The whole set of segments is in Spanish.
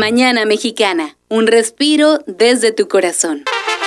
Mañana Mexicana, un respiro desde tu corazón.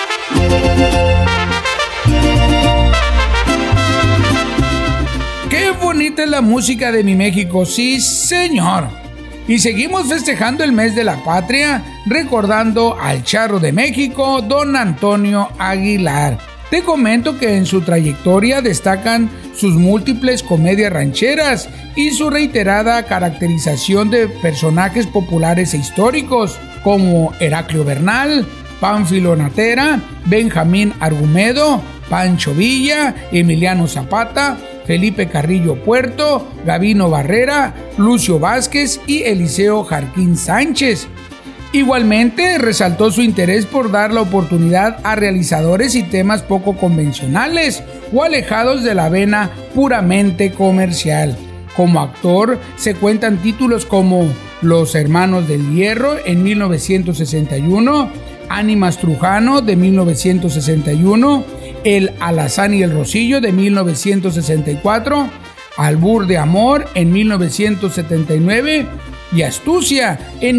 ¡Qué bonita es la música de mi México! ¡Sí, señor! Y seguimos festejando el mes de la patria, recordando al charro de México, don Antonio Aguilar. Te comento que en su trayectoria destacan sus múltiples comedias rancheras y su reiterada caracterización de personajes populares e históricos, como Heraclio Bernal, Pánfilo Natera, Benjamín Argumedo, Pancho Villa, Emiliano Zapata, Felipe Carrillo Puerto, Gabino Barrera, Lucio Vázquez y Eliseo Jarquín Sánchez. Igualmente, resaltó su interés por dar la oportunidad a realizadores y temas poco convencionales o alejados de la vena puramente comercial. Como actor, se cuentan títulos como Los Hermanos del Hierro en 1961, Ánimas Trujano de 1961, El Alazán y el Rosillo de 1964, Albur de Amor en 1979 y Astucia en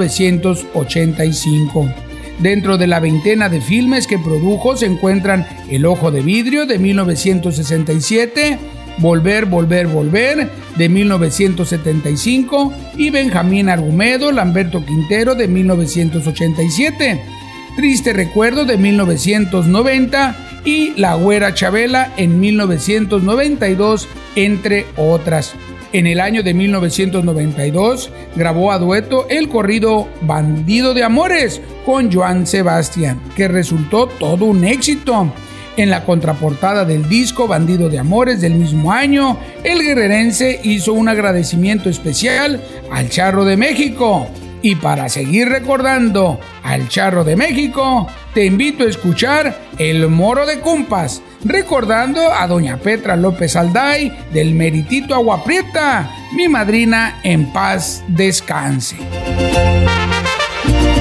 1985. Dentro de la veintena de filmes que produjo se encuentran El Ojo de Vidrio de 1967, Volver, Volver, Volver de 1975 y Benjamín Argumedo, Lamberto Quintero de 1987, Triste Recuerdo de 1990 y La Güera Chabela en 1992, entre otras. En el año de 1992 grabó a dueto el corrido Bandido de Amores con Joan Sebastián, que resultó todo un éxito. En la contraportada del disco Bandido de Amores del mismo año, el guerrerense hizo un agradecimiento especial al Charro de México. Y para seguir recordando al Charro de México, te invito a escuchar El Moro de Cumpas, recordando a doña Petra López Alday del Meritito Agua Prieta, mi madrina en paz descanse.